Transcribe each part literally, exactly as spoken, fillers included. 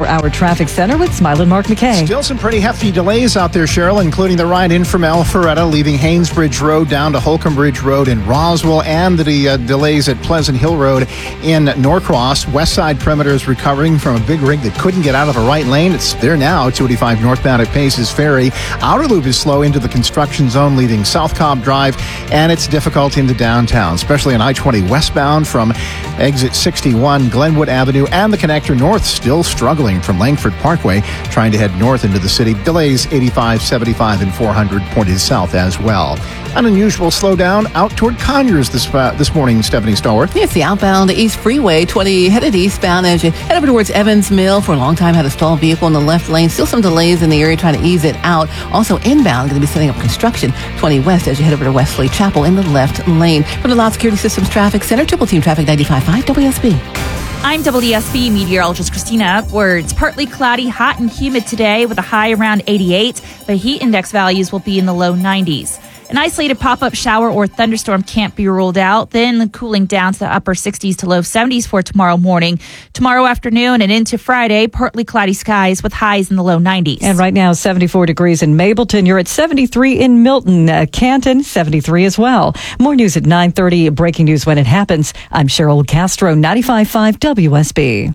twenty-four hour traffic center with Smile and Mark McKay. Still some pretty hefty delays out there, Cheryl, including the ride in from Alpharetta, leaving Haynesbridge Road down to Holcomb Bridge Road in Roswell, and the uh, delays at Pleasant Hill Road in Norcross. West Side Perimeter is recovering from a big rig that couldn't get out of the right lane. It's there now, two eighty-five northbound at Paces Ferry. Outer Loop is slow into the construction zone, leaving South Cobb Drive, and it's difficult into downtown, especially on I twenty westbound from exit sixty-one, Glenwood Avenue, and the connector north still struggling from Langford Parkway, trying to head north into the city. Delays eighty-five, seventy-five, and four hundred pointed south as well. An unusual slowdown out toward Conyers this uh, this morning, Stephanie Stallworth. It's the outbound East Freeway, twenty headed eastbound as you head over towards Evans Mill. For a long time, had a stalled vehicle in the left lane. Still some delays in the area trying to ease it out. Also inbound, going to be setting up construction. twenty west as you head over to Wesley Chapel in the left lane. From the Lot Security Systems Traffic Center, Triple Team Traffic ninety-five point five W S B. I'm W S B meteorologist Christina Upwards. Partly cloudy, hot and humid today with a high around eighty-eight, but heat index values will be in the low nineties. An isolated pop-up shower or thunderstorm can't be ruled out. Then cooling down to the upper sixties to low seventies for tomorrow morning. Tomorrow afternoon and into Friday, partly cloudy skies with highs in the low nineties. And right now, seventy-four degrees in Mableton. You're at seventy-three in Milton. Uh, Canton, seventy-three as well. More news at nine thirty. Breaking news when it happens. I'm Cheryl Castro, ninety-five point five W S B.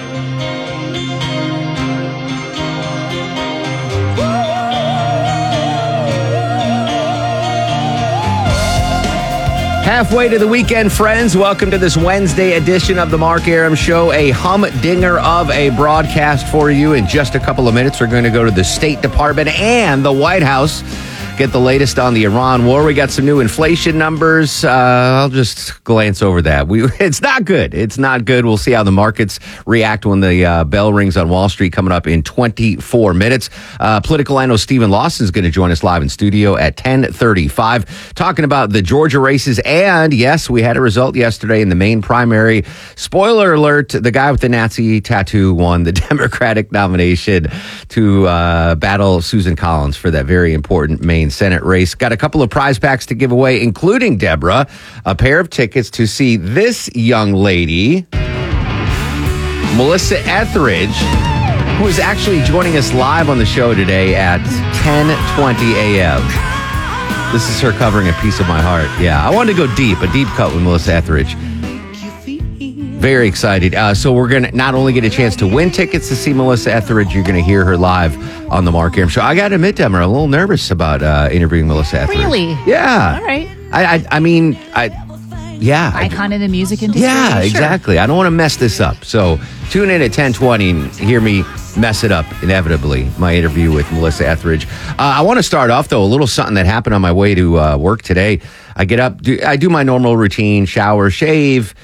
Halfway to the weekend, friends. Welcome to this Wednesday edition of the Mark Arum Show. A humdinger of a broadcast for you. In just a couple of minutes, we're going to go to the State Department and the White House. Get the latest on the Iran war. We got some new inflation numbers. Uh, I'll just glance over that. We, it's not good. It's not good. We'll see how the markets react when the uh, bell rings on Wall Street coming up in twenty-four minutes. Uh, political analyst Stephen Lawson is going to join us live in studio at ten thirty-five, talking about the Georgia races. And yes, we had a result yesterday in the main primary. Spoiler alert, the guy with the Nazi tattoo won the Democratic nomination to uh, battle Susan Collins for that very important main Senate race. Got a couple of prize packs to give away, including Deborah, a pair of tickets to see this young lady, Melissa Etheridge, who is actually joining us live on the show today at ten twenty a.m. This is her covering A Piece of My Heart. Yeah, I wanted to go deep, a deep cut with Melissa Etheridge. Very excited. Uh, so we're going to not only get a chance to win tickets to see Melissa Etheridge, you're going to hear her live on the Mark Arum Show. I got to admit, Deborah, I'm a little nervous about uh, interviewing Melissa Etheridge. Really? Yeah. All right. I, I, I mean, I, yeah. Icon in the music industry. Yeah, sure. exactly. I don't want to mess this up. So tune in at ten twenty and hear me mess it up, inevitably, my interview with Melissa Etheridge. Uh, I want to start off, though, a little something that happened on my way to uh, work today. I get up, do, I do my normal routine, shower, shave,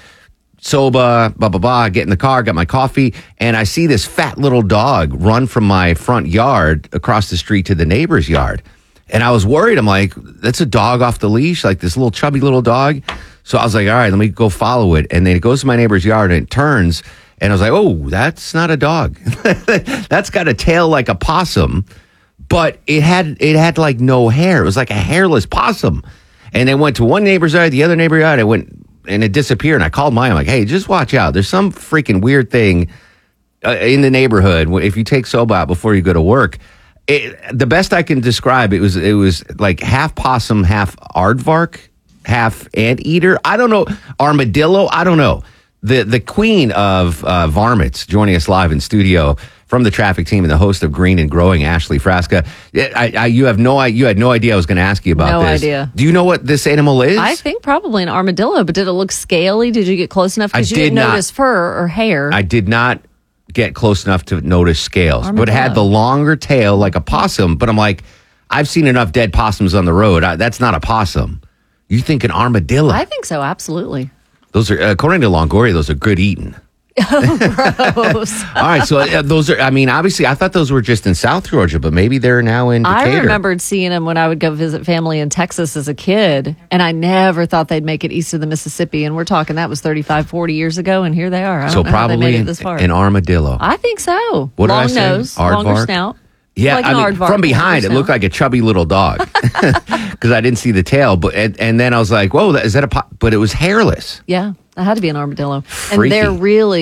soba, blah, blah, blah, get in the car, got my coffee, and I see this fat little dog run from my front yard across the street to the neighbor's yard. And I was worried. I'm like, that's a dog off the leash, like this little chubby little dog. So I was like, all right, let me go follow it. And then it goes to my neighbor's yard and it turns. And I was like, oh, that's not a dog. That's got a tail like a possum, but it had it had like no hair. It was like a hairless possum. And it went to one neighbor's yard, the other neighbor's yard. It went and it disappeared. And I called mine. I'm like, hey, just watch out. There's some freaking weird thing uh, in the neighborhood. If you take soba out before you go to work, it, the best I can describe it was it was like half possum, half aardvark, half anteater. I don't know. Armadillo. I don't know. The the queen of uh, varmints joining us live in studio from the traffic team and the host of Green and Growing, Ashley Frasca. I, I, you have no you had no idea I was going to ask you about no this. No idea. Do you know what this animal is? I think probably an armadillo, but did it look scaly? Did you get close enough? Because you did didn't not. notice fur or hair. I did not get close enough to notice scales, Armadillo. but it had the longer tail like a possum. But I'm like, I've seen enough dead possums on the road. I, that's not a possum. You think an armadillo? I think so, absolutely. Those are, according to Longoria, those are good eating. Oh, gross. All right, so uh, those are, I mean, obviously, I thought those were just in South Georgia, but maybe they're now in Decatur. I remembered seeing them when I would go visit family in Texas as a kid, and I never thought they'd make it east of the Mississippi, and we're talking that was thirty-five, forty years ago, and here they are. I so don't know probably how they made it an, this far. an armadillo. I think so. What did Long I say? nose, Aardvark? longer snout. Yeah, like I mean, aardvark, from behind, it looked like a chubby little dog because I didn't see the tail. But and, and then I was like, "Whoa, is that a?" Po-? But it was hairless. Yeah, that had to be an armadillo. Freaky. And they're really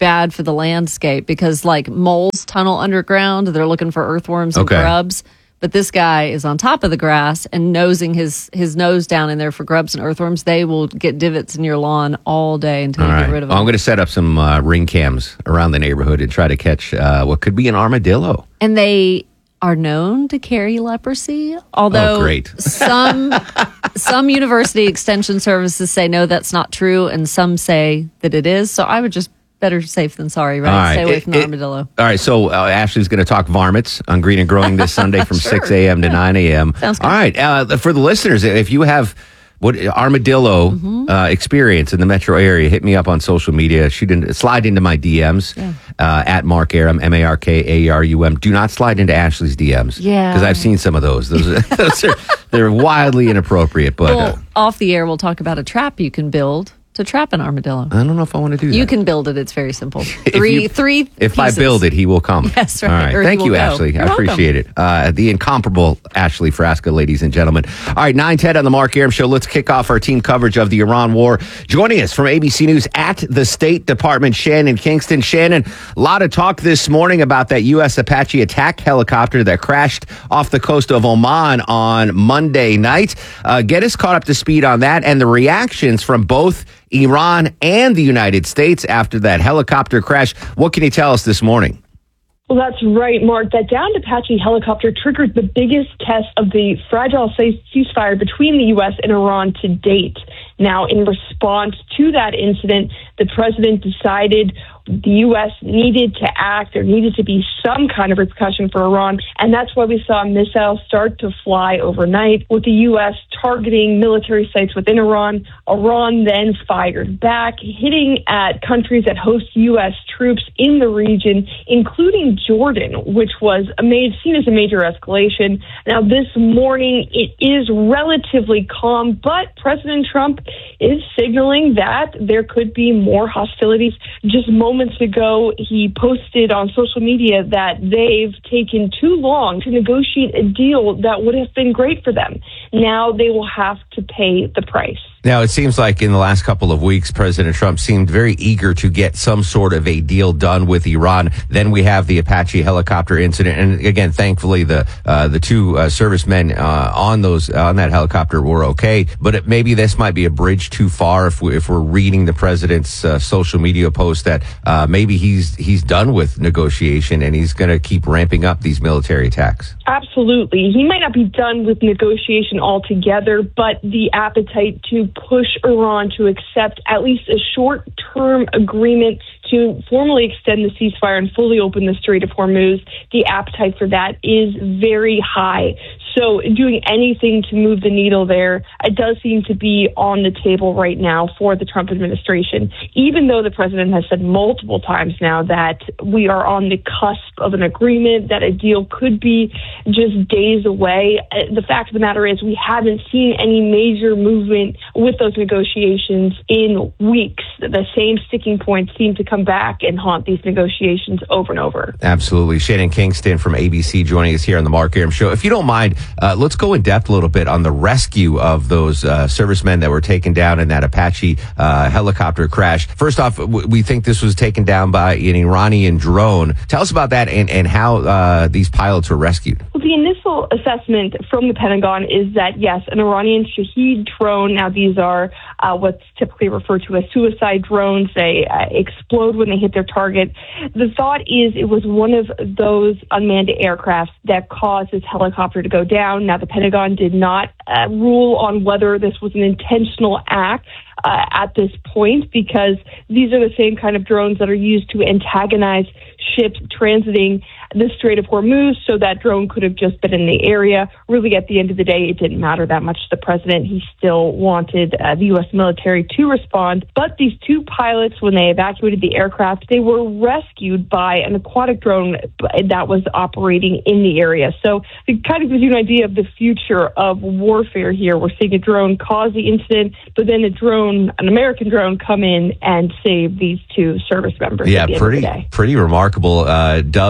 bad for the landscape because, like, moles tunnel underground. They're looking for earthworms and Okay. grubs. But this guy is on top of the grass and nosing his, his nose down in there for grubs and earthworms. They will get divots in your lawn all day until All you right. get rid of Well, them. I'm going to set up some uh, ring cams around the neighborhood and try to catch uh, what could be an armadillo. And they are known to carry leprosy, although Oh, great. some some university extension services say no, that's not true, and some say that it is. So I would just better safe than sorry, right? All right. Stay away It- from the it- armadillo. All right, so uh, Ashley's going to talk varmints on Green and Growing this Sunday from Sure. six a.m. to nine a.m. Sounds good. All right, uh, for the listeners, if you have what armadillo Mm-hmm. uh, experience in the metro area, hit me up on social media. Shoot in, slide into my D Ms uh, at Mark Arum, M A R K A R U M. Do not slide into Ashley's D Ms. Yeah. Because I've seen some of those. Those, are, those are they're wildly inappropriate. But uh, Well, off the air, we'll talk about a trap you can build to trap an armadillo. I don't know if I want to do that. You can build it. It's very simple. If Three, you- three. If I pieces. build it, he will come. Yes, right. All right. Or he Thank will you, go. Ashley. You're I appreciate it. Uh, the incomparable Ashley Frasca, ladies and gentlemen. All right, nine ten on the Mark Arum Show. Let's kick off our team coverage of the Iran war. Joining us from A B C News at the State Department, Shannon Kingston. Shannon, a lot of talk this morning about that U S Apache attack helicopter that crashed off the coast of Oman on Monday night. Uh, get us caught up to speed on that and the reactions from both Iran and the United States after that helicopter crash. What can you tell us this morning? Well, that's right, Mark. That downed Apache helicopter triggered the biggest test of the fragile ceasefire between the U S and Iran to date. Now, in response to that incident, the president decided the U S needed to act. There needed to be some kind of repercussion for Iran. And that's why we saw missiles start to fly overnight, with the U S targeting military sites within Iran. Iran then fired back, hitting at countries that host U S troops in the region, including Jordan, which was a made, seen as a major escalation. Now, this morning, it is relatively calm, but President Trump is signaling that there could be more hostilities. Just moments ago, he posted on social media that they've taken too long to negotiate a deal that would have been great for them. Now they will have to pay the price. Now, it seems like in the last couple of weeks, President Trump seemed very eager to get some sort of a deal done with Iran. Then we have the Apache helicopter incident. And again, thankfully, the uh, the two uh, servicemen uh, on those on that helicopter were okay. But it, maybe this might be a bridge too far if, we, if we're reading the president's uh, social media post that uh, maybe he's he's done with negotiation and he's going to keep ramping up these military attacks. Absolutely. He might not be done with negotiation altogether, but the appetite to push Iran to accept at least a short-term agreement to formally extend the ceasefire and fully open the Strait of Hormuz, the appetite for that is very high. So doing anything to move the needle there, it does seem to be on the table right now for the Trump administration, even though the president has said multiple times now that we are on the cusp of an agreement, that a deal could be just days away. The fact of the matter is we haven't seen any major movement with those negotiations in weeks. The same sticking points seem to come back and haunt these negotiations over and over. Absolutely. Shannon Kingston from A B C joining us here on the Mark Arum Show. If you don't mind, uh, let's go in depth a little bit on the rescue of those uh, servicemen that were taken down in that Apache uh, helicopter crash. First off, w- we think this was taken down by an Iranian drone. Tell us about that and, and how uh, these pilots were rescued. Well, the initial assessment from the Pentagon is that, yes, an Iranian Shahed drone, now these are uh, what's typically referred to as suicide drones. They uh, explode when they hit their target. The thought is it was one of those unmanned aircraft that caused this helicopter to go down. Now, the Pentagon did not uh, rule on whether this was an intentional act uh, at this point, because these are the same kind of drones that are used to antagonize ships transiting the Strait of Hormuz, so that drone could have just been in the area. Really, at the end of the day, it didn't matter that much to the president. He still wanted uh, the U S military to respond. But these two pilots, when they evacuated the aircraft, they were rescued by an aquatic drone that was operating in the area. So it kind of gives you an idea of the future of warfare here. We're seeing a drone cause the incident, but then a drone, an American drone, come in and save these two service members. Yeah, at the end pretty, of the day. pretty remarkable. Uh, dubbed by the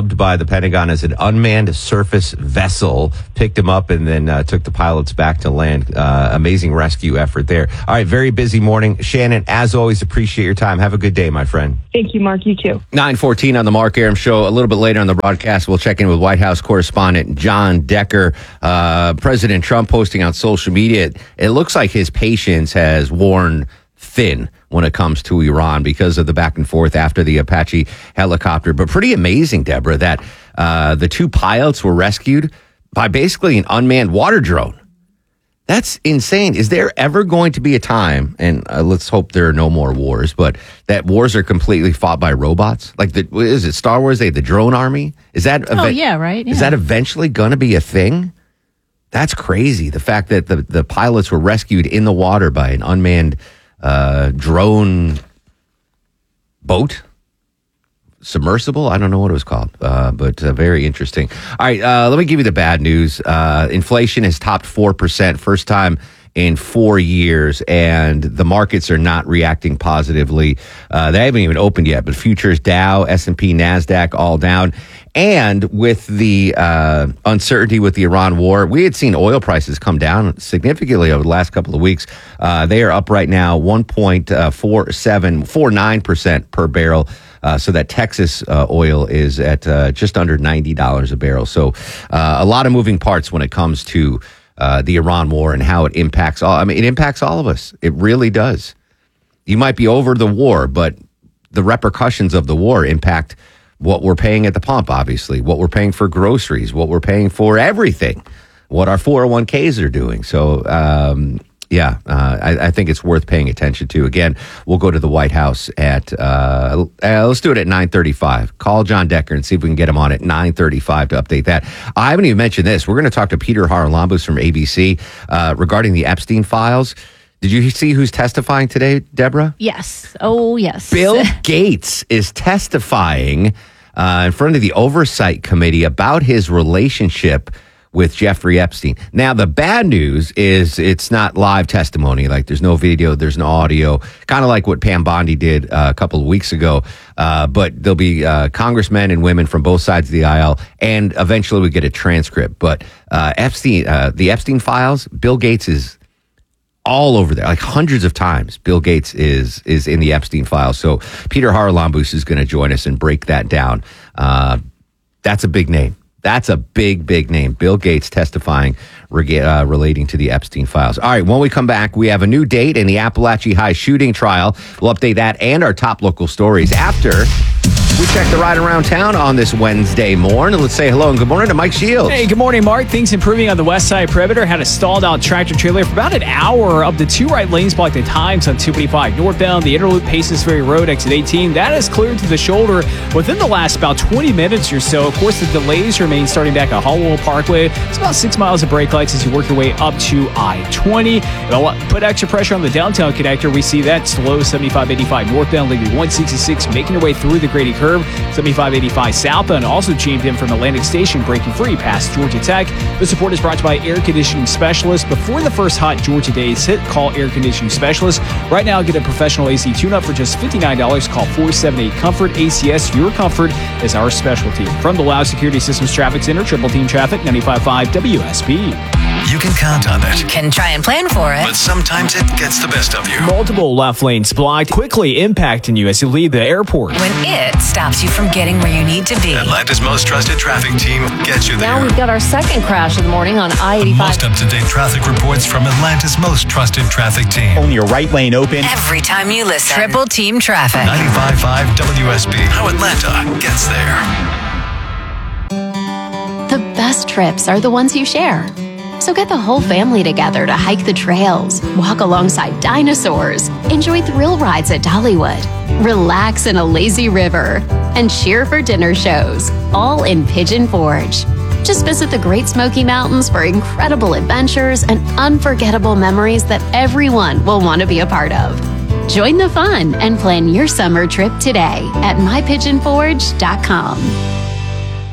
Pentagon as an unmanned surface vessel picked him up and then uh, took the pilots back to land. Uh, amazing rescue effort there. All right, very busy morning. Shannon, as always, appreciate your time. Have a good day, my friend. Thank you, Mark. You too. nine fourteen on the Mark Arum Show. A little bit later on the broadcast, we'll check in with White House correspondent John Decker. Uh, President Trump posting on social media, it, it looks like his patience has worn thin when it comes to Iran because of the back and forth after the Apache helicopter. But pretty amazing, Deborah, that uh, the two pilots were rescued by basically an unmanned water drone. That's insane. Is there ever going to be a time, and uh, let's hope there are no more wars, but that wars are completely fought by robots? Like, the, is it Star Wars? They the drone army? Is that? Oh, ev- yeah, right. Yeah. Is that eventually going to be a thing? That's crazy. The fact that the, the pilots were rescued in the water by an unmanned uh, drone boat. Submersible? I don't know what it was called, uh, but uh, very interesting. All right, uh, let me give you the bad news. Uh, inflation has topped four percent, first time in four years, and the markets are not reacting positively. Uh, they haven't even opened yet, but futures, Dow, S and P, NASDAQ, all down. And with the uh, uncertainty with the Iran war, we had seen oil prices come down significantly over the last couple of weeks. Uh, they are up right now one point four seven four nine percent per barrel. Uh, so that Texas uh, oil is at uh, just under ninety dollars a barrel. So uh, a lot of moving parts when it comes to uh, the Iran war and how it impacts all. I mean, it impacts all of us. It really does. You might be over the war, but the repercussions of the war impact what we're paying at the pump, obviously, what we're paying for groceries, what we're paying for everything, what our four oh one k's are doing. So, um, yeah, uh, I, I think it's worth paying attention to. Again, we'll go to the White House at, uh, uh, let's do it at nine thirty-five. Call John Decker and see if we can get him on at nine thirty-five to update that. I haven't even mentioned this. We're going to talk to Peter Haralambous from A B C uh, regarding the Epstein files. Did you see who's testifying today, Deborah? Yes. Oh, yes. Bill Gates is testifying uh, in front of the Oversight Committee about his relationship with Jeffrey Epstein. Now, the bad news is it's not live testimony. Like, there's no video, there's no audio, kind of like what Pam Bondi did uh, a couple of weeks ago. Uh, but there'll be uh, congressmen and women from both sides of the aisle, and eventually we get a transcript. But uh, Epstein, uh, the Epstein files, Bill Gates is all over there, like hundreds of times. Bill Gates is is in the Epstein files. So Peter Haralambous is going to join us and break that down. Uh, that's a big name. That's a big, big name. Bill Gates testifying rega- uh, relating to the Epstein files. All right, when we come back, we have a new date in the Appalachia High shooting trial. We'll update that and our top local stories after we check the ride around town on this Wednesday morning. Let's say hello and good morning to Mike Shields. Hey, good morning, Mark. Things improving on the west side perimeter. Had a stalled out tractor trailer for about an hour. Up to two right lanes blocked at times on two eighty-five northbound. The Interloop Paces Ferry Road, exit eighteen. That is cleared to the shoulder within the last about twenty minutes or so. Of course, the delays remain starting back at Hollowell Parkway. It's about six miles of brake lights as you work your way up to I twenty. It'll put extra pressure on the downtown connector. We see that slow seventy-five eighty-five northbound, leaving one sixty-six making your way through the Grady Curve. seventy-five eighty-five southbound also chained in from Atlantic Station, breaking free past Georgia Tech. The support is brought to you by Air Conditioning Specialists. Before the first hot Georgia days hit, call Air Conditioning Specialists. Right now, get a professional A C tune-up for just fifty-nine dollars. Call four seven eight COMFORT. A C S, your comfort is our specialty. From the Loud Security Systems Traffic Center, Triple Team Traffic, ninety-five point five W S B. You can count on it. Can try and plan for it. But sometimes it gets the best of you. Multiple left lanes blocked, quickly impacting you as you leave the airport. When it stops you from getting where you need to be. Atlanta's most trusted traffic team gets you there. Now we've got our second crash of the morning on I eighty-five. Most up-to-date traffic reports from Atlanta's most trusted traffic team. Only your right lane open. Every time you listen. Triple Team Traffic. ninety-five point five W S B. How Atlanta gets there. The best trips are the ones you share. So get the whole family together to hike the trails, walk alongside dinosaurs, enjoy thrill rides at Dollywood, relax in a lazy river, and cheer for dinner shows, all in Pigeon Forge. Just visit the Great Smoky Mountains for incredible adventures and unforgettable memories that everyone will want to be a part of. Join the fun and plan your summer trip today at my pigeon forge dot com.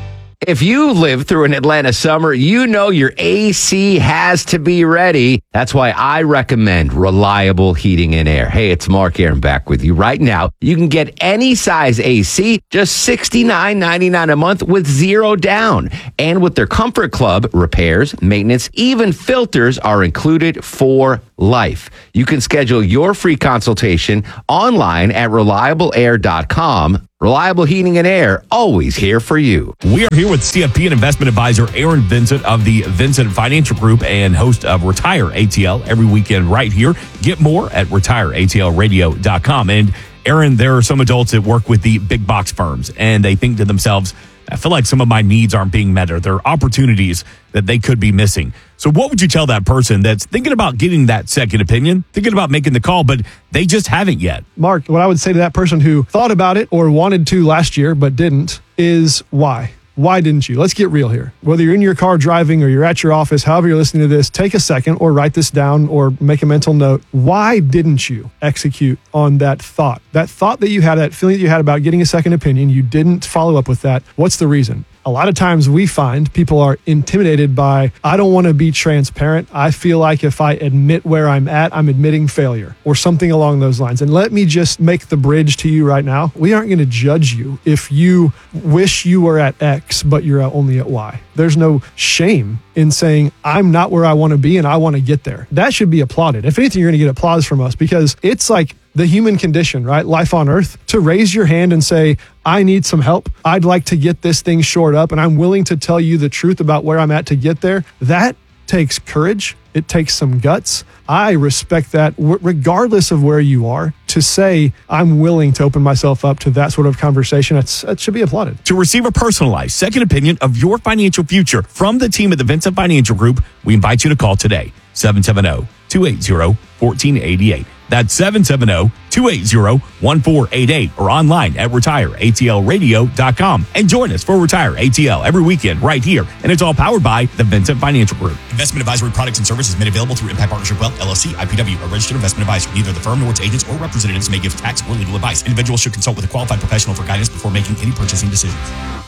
If you live through an Atlanta summer, you know your A C has to be ready. That's why I recommend Reliable Heating and Air. Hey, it's Mark Aaron back with you right now. You can get any size A C, just sixty-nine ninety-nine a month with zero down. And with their Comfort Club, repairs, maintenance, even filters are included for life. You can schedule your free consultation online at reliable air dot com. Reliable Heating and Air, always here for you. We are here with C F P and investment advisor Aaron Vincent of the Vincent Financial Group and host of Retire A T L every weekend right here. Get more at retire A T L radio dot com. And Aaron, there are some adults that work with the big box firms and they think to themselves, I feel like some of my needs aren't being met or there are opportunities that they could be missing. So what would you tell that person that's thinking about getting that second opinion, thinking about making the call, but they just haven't yet? Mark, what I would say to that person who thought about it or wanted to last year but didn't is why? Why didn't you? Let's get real here. Whether you're in your car driving or you're at your office, however you're listening to this, take a second or write this down or make a mental note. Why didn't you execute on that thought? That thought that you had, that feeling that you had about getting a second opinion, you didn't follow up with that. What's the reason? A lot of times we find people are intimidated by, I don't want to be transparent. I feel like if I admit where I'm at, I'm admitting failure or something along those lines. And let me just make the bridge to you right now. We aren't going to judge you if you wish you were at X, but you're only at Y. There's no shame in saying, I'm not where I want to be and I want to get there. That should be applauded. If anything, you're going to get applause from us because it's like the human condition, right? Life on earth, to raise your hand and say, I need some help. I'd like to get this thing shored up and I'm willing to tell you the truth about where I'm at to get there. That takes courage. It takes some guts. I respect that regardless of where you are. To say, I'm willing to open myself up to that sort of conversation, that's, that should be applauded. To receive a personalized second opinion of your financial future from the team at the Vincent Financial Group, we invite you to call today, seven seven zero, two eight zero, one four eight eight. That's seven seven zero, two eight zero, one four eight eight or online at retire A T L radio dot com. And join us for Retire A T L every weekend right here. And it's all powered by the Vincent Financial Group. Investment advisory products and services made available through Impact Partnership Wealth, L L C, I P W, a registered investment advisor. Neither the firm nor its agents or representatives may give tax or legal advice. Individuals should consult with a qualified professional for guidance before making any purchasing decisions.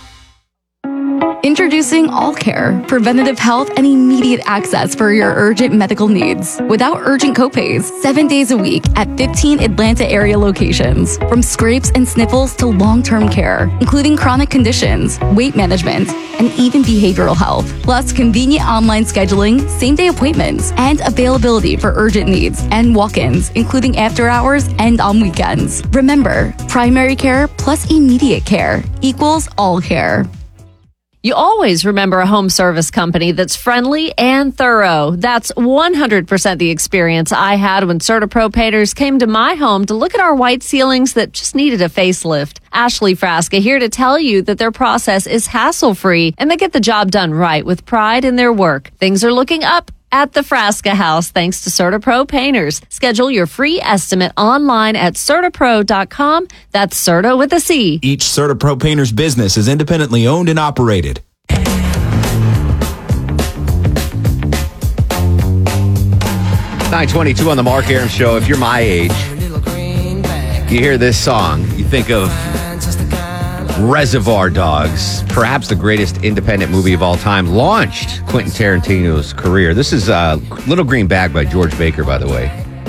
Introducing All Care, preventative health and immediate access for your urgent medical needs without urgent copays, seven days a week at fifteen Atlanta area locations. From scrapes and sniffles to long-term care, including chronic conditions, weight management, and even behavioral health. Plus convenient online scheduling, same-day appointments, and availability for urgent needs and walk-ins, including after hours and on weekends. Remember, primary care plus immediate care equals All Care. You always remember a home service company that's friendly and thorough. That's one hundred percent the experience I had when CertaPro painters came to my home to look at our white ceilings that just needed a facelift. Ashley Frasca here to tell you that their process is hassle-free and they get the job done right with pride in their work. Things are looking up at the Frasca House thanks to CertaPro painters. Schedule your free estimate online at certa pro dot com. That's Certa with a C. Each CertaPro painter's business is independently owned and operated. nine twenty-two on the Mark Aaron Show. If you're my age, you hear this song, you think of Reservoir Dogs, perhaps the greatest independent movie of all time, launched Quentin Tarantino's career. This is uh, Little Green Bag by George Baker, by the way.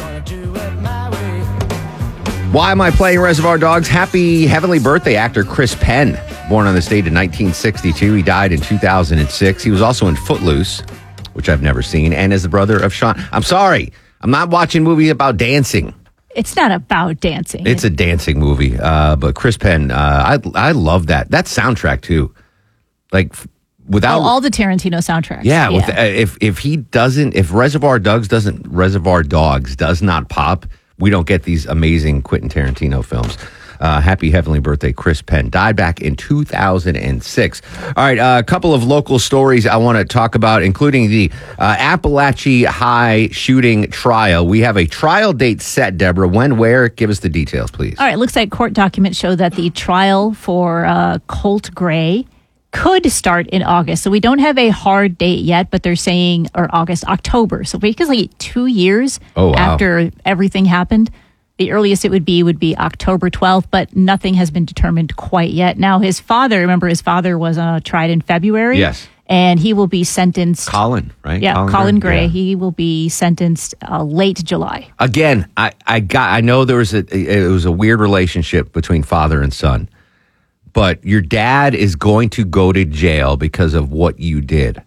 Why am I playing Reservoir Dogs? Happy heavenly birthday, actor Chris Penn, born on this date in nineteen sixty-two. He died in two thousand six. He was also in Footloose, which I've never seen, and is the brother of Sean. I'm sorry, I'm not watching movies about dancing. It's not about dancing. It's a dancing movie, uh, but Chris Penn, uh, I I love that that soundtrack too. Like without oh, all the Tarantino soundtracks. Yeah, yeah. With, uh, if if he doesn't, if Reservoir Dogs doesn't, Reservoir Dogs does not pop, we don't get these amazing Quentin Tarantino films. Uh, happy heavenly birthday, Chris Penn. Died back in two thousand six. All right, uh, a couple of local stories I want to talk about, including the uh, Appalachia High shooting trial. We have a trial date set, Deborah. When, where? Give us the details, please. All right, looks like court documents show that the trial for uh, Colt Gray could start in August. So we don't have a hard date yet, but they're saying, or August, October. So basically two years oh, wow. after everything happened. The earliest it would be would be October twelfth, but nothing has been determined quite yet. Now, his father, remember his father was uh, tried in February? Yes. And he will be sentenced. Colin, right? Yeah, Colin, Colin Gray. Gray. Yeah. He will be sentenced uh, late July. Again, I, I got. I know there was a it was a weird relationship between father and son, but your dad is going to go to jail because of what you did.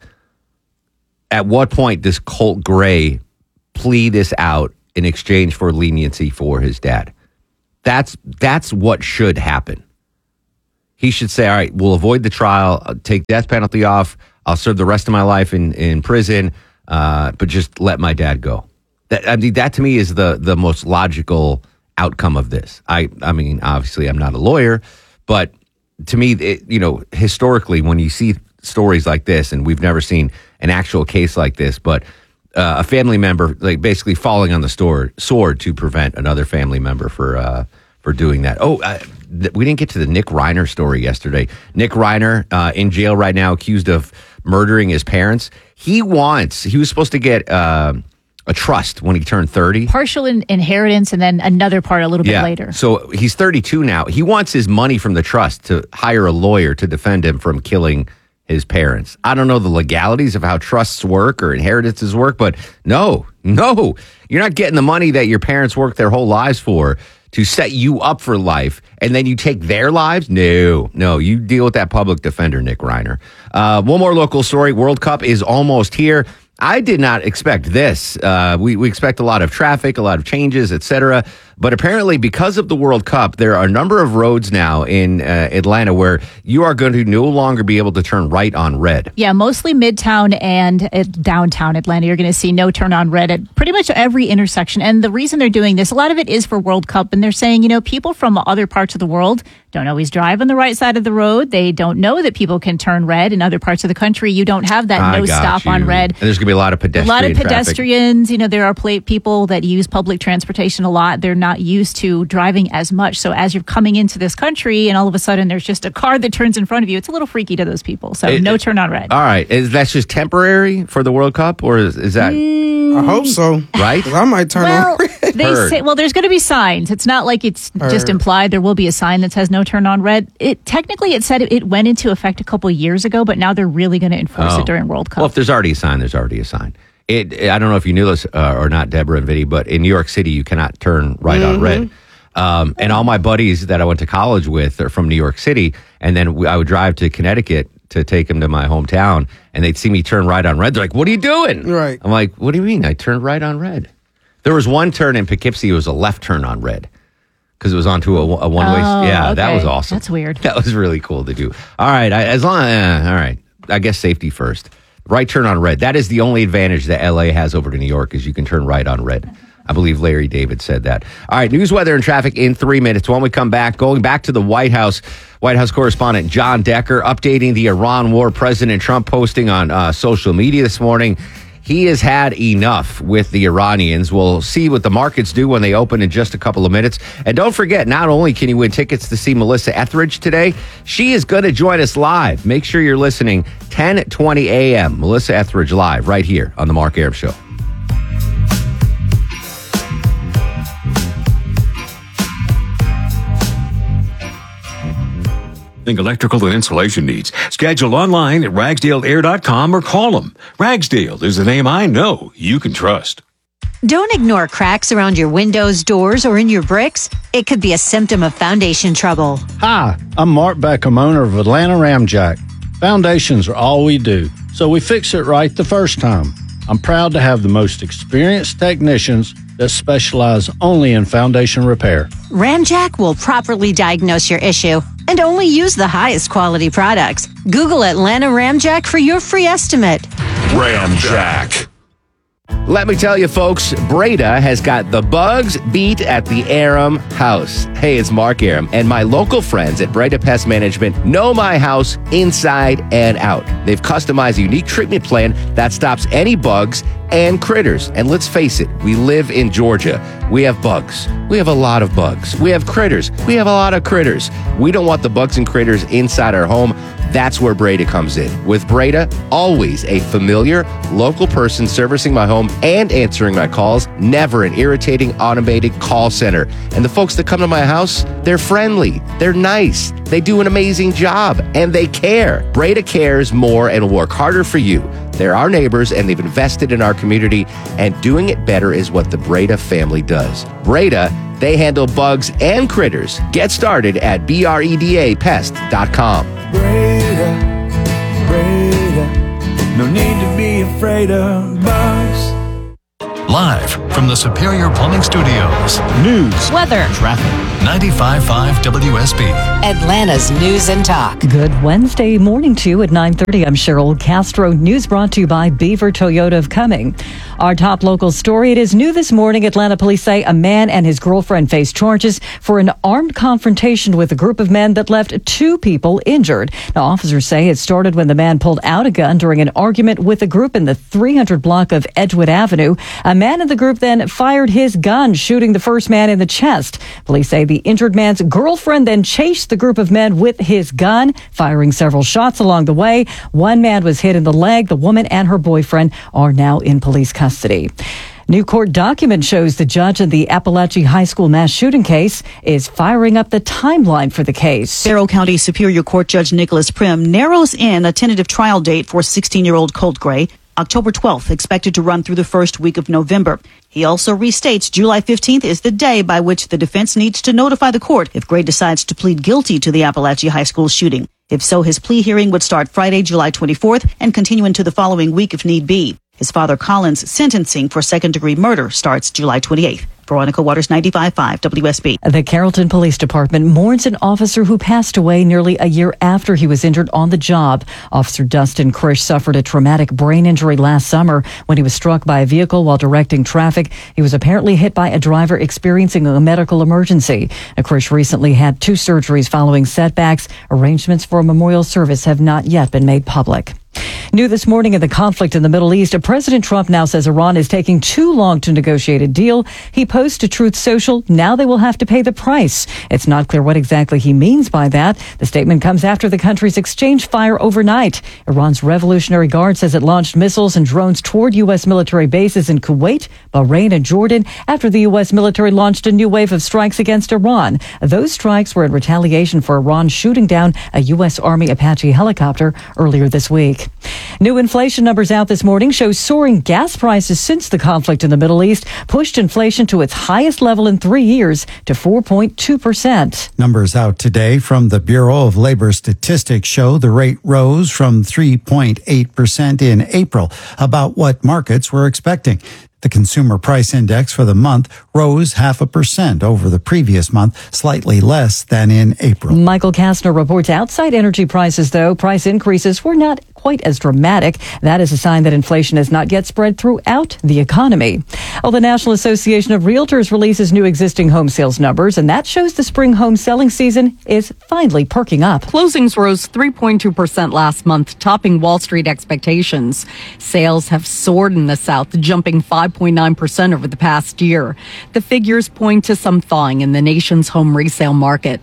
At what point does Colt Gray plea this out in exchange for leniency for his dad? That's that's what should happen. He should say, all right, we'll avoid the trial, I'll take death penalty off, I'll serve the rest of my life in, in prison, uh, but just let my dad go. That I mean, that to me is the the most logical outcome of this. I I mean, obviously I'm not a lawyer, but to me, it, you know, historically, when you see stories like this, and we've never seen an actual case like this, but uh, a family member like basically falling on the sword, sword to prevent another family member for uh, for doing that. Oh, I, th- we didn't get to the Nick Reiner story yesterday. Nick Reiner uh, in jail right now, accused of murdering his parents. He wants. He was supposed to get uh, a trust when he turned thirty. Partial in- inheritance, and then another part a little bit Yeah. later. So he's thirty-two now. He wants his money from the trust to hire a lawyer to defend him from killing his parents. I don't know the legalities of how trusts work or inheritances work, but no, no, you're not getting the money that your parents worked their whole lives for to set you up for life, and then you take their lives? No, no, you deal with that public defender, Nick Reiner. Uh, one more local story. World Cup is almost here. I did not expect this. Uh, we, we expect a lot of traffic, a lot of changes, et cetera. But apparently, because of the World Cup, there are a number of roads now in uh, Atlanta where you are going to no longer be able to turn right on red. Yeah, mostly Midtown and uh, downtown Atlanta. You're going to see no turn on red at pretty much every intersection. And the reason they're doing this, a lot of it is for World Cup. And they're saying, you know, people from other parts of the world don't always drive on the right side of the road. They don't know that people can turn red. In other parts of the country, you don't have that I no got stop you. on red. And there's going to be a lot of pedestrian A lot of traffic. pedestrians. You know, there are pla- people that use public transportation a lot. They're not used to driving as much. So as you're coming into this country and all of a sudden there's just a car that turns in front of you, it's a little freaky to those people. So It- no turn on red. All right. Is that just temporary for the World Cup, or is, is that Mm. I hope so. right? 'Cause I might turn Well, on. they Heard. say, well, there's going to be signs. It's not like it's just Heard. implied. There will be a sign that says no turn on red. It technically, it said it, it went into effect a couple years ago, but now they're really going to enforce Oh. it during World Cup. Well, if there's already a sign, there's already a sign. It. I don't know if you knew this uh, or not, Deborah and Vinny, but in New York City, you cannot turn right on red. Um, and all my buddies that I went to college with are from New York City, and then we, I would drive to Connecticut to take them to my hometown, and they'd see me turn right on red. They're like, "What are you doing?" Right. I'm like, "What do you mean? I turned right on red." There was one turn in Poughkeepsie. It was a left turn on red because it was onto a, a one way. Oh, yeah, that okay. was awesome. That's weird. That was really cool to do. All right, I, as long uh, all right, I guess safety first. Right turn on red. That is the only advantage that L A has over to New York is you can turn right on red. I believe Larry David said that. All right, news, weather, and traffic in three minutes. When we come back, going back to the White House, White House correspondent John Decker updating the Iran war. President Trump posting on uh, social media this morning. He has had enough with the Iranians. We'll see what the markets do when they open in just a couple of minutes. And don't forget, not only can you win tickets to see Melissa Etheridge today, she is going to join us live. Make sure you're listening ten twenty a.m. Melissa Etheridge live right here on The Mark Arum Show. Electrical and insulation needs. Schedule online at ragsdale air dot com or call them. Ragsdale is the name I know you can trust. Don't ignore cracks around your windows, doors, or in your bricks. It could be a symptom of foundation trouble. Hi, I'm Mark Beckham, owner of Atlanta Ramjack. Foundations are all we do, so we fix it right the first time. I'm proud to have the most experienced technicians that specialize only in foundation repair. Ramjack will properly diagnose your issue and only use the highest quality products. Google Atlanta Ramjack for your free estimate. Ramjack. Let me tell you, folks, Breda has got the bugs beat at the Arum house. Hey, it's Mark Arum, and my local friends at Breda Pest Management know my house inside and out. They've customized a unique treatment plan that stops any bugs and critters. And let's face it, we live in Georgia. We have bugs. We have a lot of bugs. We have critters. We have a lot of critters. We don't want the bugs and critters inside our home. That's where Breda comes in. With Breda, always a familiar, local person servicing my home and answering my calls, never an irritating, automated call center. And the folks that come to my house, they're friendly, they're nice, they do an amazing job, and they care. Breda cares more and will work harder for you. They're our neighbors, and they've invested in our community, and doing it better is what the Breda family does. Breda, they handle bugs and critters. Get started at breda pest dot com. Breda, Breda, no need to be afraid of bugs. Live from the Superior Plumbing Studios. News, weather, traffic. ninety-five point five W S B. Atlanta's News and Talk. Good Wednesday morning to you at nine thirty. I'm Cheryl Castro. News brought to you by Beaver Toyota of Cumming. Our top local story. It is new this morning. Atlanta police say a man and his girlfriend face charges for an armed confrontation with a group of men that left two people injured. Now, officers say it started when the man pulled out a gun during an argument with a group in the three hundred block of Edgewood Avenue. A man in the group then fired his gun, shooting the first man in the chest. Police say the injured man's girlfriend then chased the group of men with his gun, firing several shots along the way. One man was hit in the leg. The woman and her boyfriend are now in police custody. New court document shows the judge in the Appalachia High School mass shooting case is firing up the timeline for the case. Barrow County Superior Court Judge Nicholas Prim narrows in a tentative trial date for sixteen-year-old Colt Gray, October twelfth, expected to run through the first week of November. He also restates July fifteenth is the day by which the defense needs to notify the court if Gray decides to plead guilty to the Appalachia High School shooting. If so, his plea hearing would start Friday, July twenty-fourth, and continue into the following week if need be. His father Colin's sentencing for second-degree murder starts July twenty-eighth. Veronica Waters, ninety-five point five W S B. The Carrollton Police Department mourns an officer who passed away nearly a year after he was injured on the job. Officer Dustin Krish suffered a traumatic brain injury last summer when he was struck by a vehicle while directing traffic. He was apparently hit by a driver experiencing a medical emergency. Krish recently had two surgeries following setbacks. Arrangements for a memorial service have not yet been made public. New this morning in the conflict in the Middle East, President Trump now says Iran is taking too long to negotiate a deal. He posts to Truth Social, now they will have to pay the price. It's not clear what exactly he means by that. The statement comes after the countries exchanged fire overnight. Iran's Revolutionary Guard says it launched missiles and drones toward U S military bases in Kuwait, Bahrain, and Jordan after the U S military launched a new wave of strikes against Iran. Those strikes were in retaliation for Iran shooting down a U S Army Apache helicopter earlier this week. New inflation numbers out this morning show soaring gas prices since the conflict in the Middle East pushed inflation to its highest level in three years to four point two percent. Numbers out today from the Bureau of Labor Statistics show the rate rose from three point eight percent in April, about what markets were expecting. The Consumer Price Index for the month rose half a percent over the previous month, slightly less than in April. Michael Kastner reports outside energy prices, though, price increases were not quite as dramatic. That is a sign that inflation has not yet spread throughout the economy. Well, the National Association of Realtors releases new existing home sales numbers, and that shows the spring home selling season is finally perking up. Closings rose three point two percent last month, topping Wall Street expectations. Sales have soared in the South, jumping five point nine percent over the past year. The figures point to some thawing in the nation's home resale market.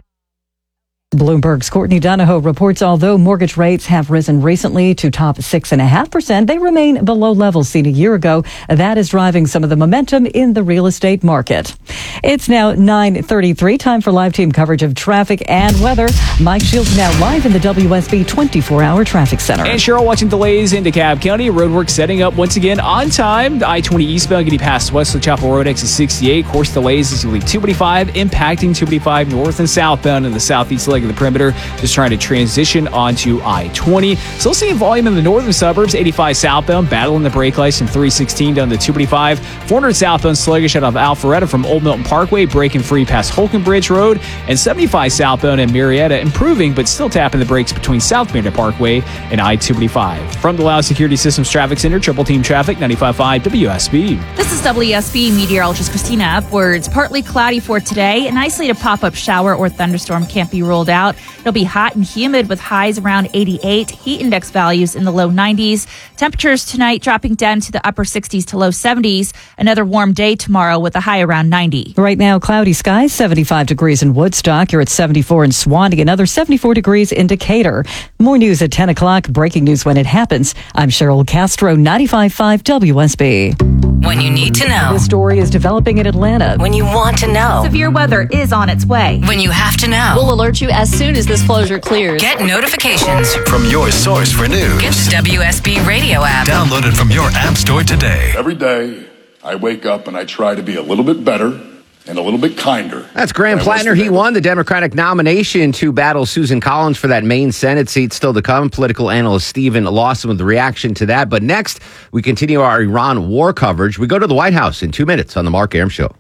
Bloomberg's Courtney Donahoe reports although mortgage rates have risen recently to top six point five percent, they remain below levels seen a year ago. That is driving some of the momentum in the real estate market. It's now nine thirty-three, time for live team coverage of traffic and weather. Mike Shields now live in the W S B twenty-four hour traffic center. And Cheryl, watching delays in DeKalb County. Roadwork setting up once again on time. The I twenty eastbound getting past Wesley Chapel Road, exit sixty-eight. Course delays as you leave two eighty-five, impacting two eighty-five north and southbound in the southeast leg of the perimeter, just trying to transition onto I twenty. Still seeing volume in the northern suburbs, eighty-five southbound, battling the brake lights from three sixteen down to two eighty-five. four hundred southbound sluggish out of Alpharetta from Old Milton Parkway, breaking free past Holcomb Bridge Road, and seventy-five southbound in Marietta, improving but still tapping the brakes between South Marietta Parkway and I two eighty-five. From the Loud Security Systems Traffic Center, Triple Team Traffic, ninety-five point five W S B. This is W S B meteorologist Christina Upwards. Partly cloudy for today. An isolated pop-up shower or thunderstorm can't be ruled out. out. It'll be hot and humid with highs around eighty-eight, heat index values in the low nineties. Temperatures tonight dropping down to the upper sixties to low seventies. Another warm day tomorrow with a high around ninety. Right now, cloudy skies, seventy-five degrees in Woodstock. You're at seventy-four in Swanee, another seventy-four degrees in Decatur. More news at ten o'clock. Breaking news when it happens. I'm Cheryl Castro, ninety-five point five W S B. When you need to know. The story is developing in Atlanta. When you want to know. Severe weather is on its way. When you have to know. We'll alert you as soon as this closure clears. Get notifications From your source for news. Get the W S B radio app. Download it from your app store today. Every day, I wake up and I try to be a little bit better and a little bit kinder. That's Graham Plattner. He won the Democratic nomination to battle Susan Collins for that Maine Senate seat. Still to come. Political analyst Stephen Lawson with the reaction to that. But next, we continue our Iran war coverage. We go to the White House in two minutes on the Mark Arum Show.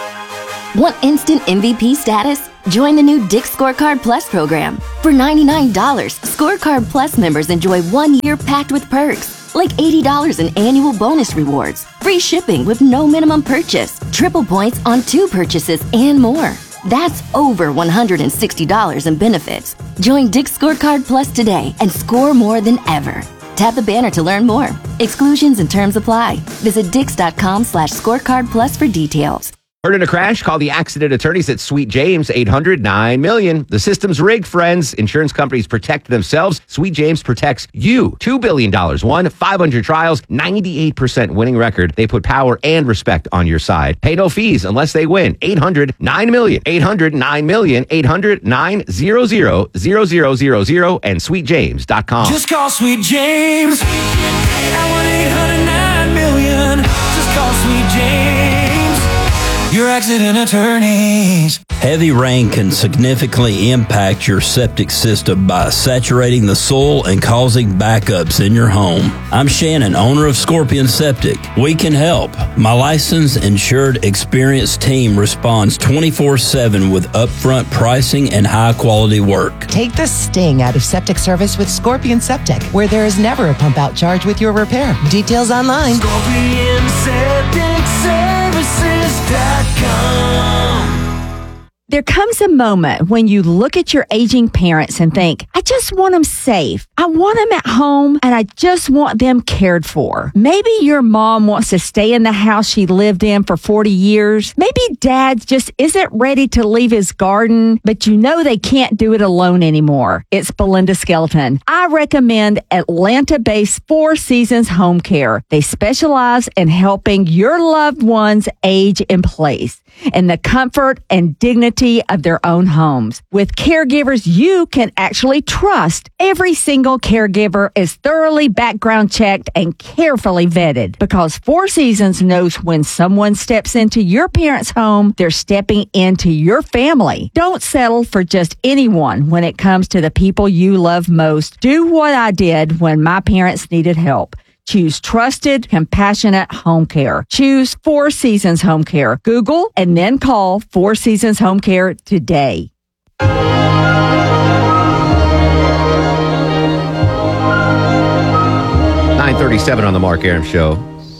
Want instant M V P status? Join the new Dick's Scorecard Plus program. For ninety-nine dollars, Scorecard Plus members enjoy one year packed with perks, like eighty dollars in annual bonus rewards, free shipping with no minimum purchase, triple points on two purchases, and more. That's over one hundred sixty dollars in benefits. Join Dick's Scorecard Plus today and score more than ever. Tap the banner to learn more. Exclusions and terms apply. Visit dix.com slash scorecard plus for details. Heard in a crash? Call the accident attorneys at Sweet James, eight hundred nine million. The system's rigged, friends. Insurance companies protect themselves. Sweet James protects you. two billion dollars won, five hundred trials, ninety-eight percent winning record. They put power and respect on your side. Pay no fees unless they win. eight hundred nine million. eight hundred nine million. eight hundred nine hundred zero zero zero and sweet james dot com. Just call Sweet James at one eight hundred nine million. Just call Sweet James, your accident attorneys. Heavy rain can significantly impact your septic system by saturating the soil and causing backups in your home. I'm Shannon, owner of Scorpion Septic. We can help. My licensed, insured, experienced team responds twenty-four seven with upfront pricing and high-quality work. Take the sting out of septic service with Scorpion Septic, where there is never a pump-out charge with your repair. Details online. Scorpion Septic Services dot com. There comes a moment when you look at your aging parents and think, I just want them safe. I want them at home and I just want them cared for. Maybe your mom wants to stay in the house she lived in for forty years. Maybe dad just isn't ready to leave his garden, but you know they can't do it alone anymore. It's Belinda Skelton. I recommend Atlanta-based Four Seasons Home Care. They specialize in helping your loved ones age in place in the comfort and dignity of their own homes. With caregivers you can actually trust, every single caregiver is thoroughly background checked and carefully vetted, because Four Seasons knows when someone steps into your parents' home, they're stepping into your family. Don't settle for just anyone when it comes to the people you love most. Do what I did when my parents needed help. Choose trusted, compassionate home care. Choose Four Seasons Home Care. Google and then call Four Seasons Home Care today. nine thirty-seven on the Mark Arum Show.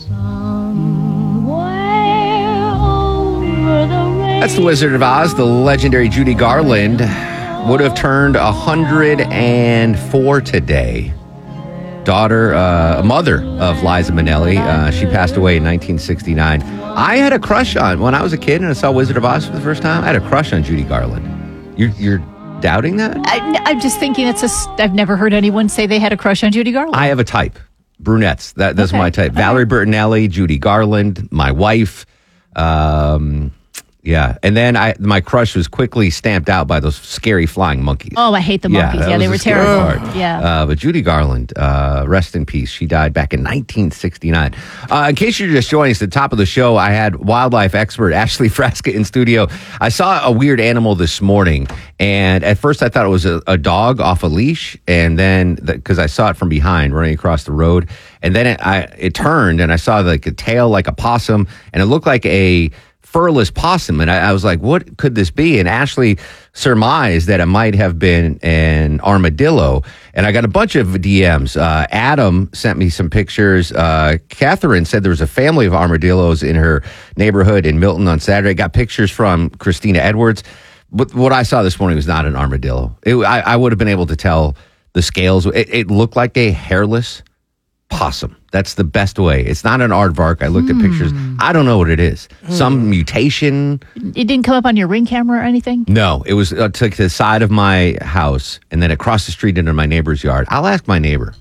That's the Wizard of Oz. The legendary Judy Garland would have turned one hundred four today. Daughter, uh, mother of Liza Minnelli. Uh, she passed away in nineteen sixty-nine. I had a crush on, when I was a kid and I saw Wizard of Oz for the first time, I had a crush on Judy Garland. You're, you're doubting that? I, I'm just thinking it's a, I've never heard anyone say they had a crush on Judy Garland. I have a type. Brunettes. That, that's Okay. my type. Valerie Bertinelli, Judy Garland, my wife. Um, yeah. And then I, my crush was quickly stamped out by those scary flying monkeys. Oh, I hate the monkeys. that Yeah, was they the were scary terrible. part. Yeah. Uh, but Judy Garland, uh, rest in peace. She died back in nineteen sixty-nine. Uh, in case you're just joining us, at the top of the show, I had wildlife expert Ashley Frasca in studio. I saw a weird animal this morning, and at first I thought it was a, a dog off a leash, and then because I saw it from behind running across the road, and then it, I, it turned, and I saw like a tail like a possum, and it looked like a furless possum, and I, I was like, what could this be? And Ashley surmised that it might have been an armadillo, and I got a bunch of D Ms. Uh, Adam sent me some pictures. Uh, Catherine said there was a family of armadillos in her neighborhood in Milton on Saturday. Got pictures from Christina Edwards. But what I saw this morning was not an armadillo. It, I, I would have been able to tell the scales. It, it looked like a hairless possum. That's the best way. It's not an aardvark. I looked Hmm. at pictures. I don't know what it is. Some mutation. It didn't come up on your Ring camera or anything? No, it was uh, to the side of my house and then across the street into my neighbor's yard. I'll ask my neighbor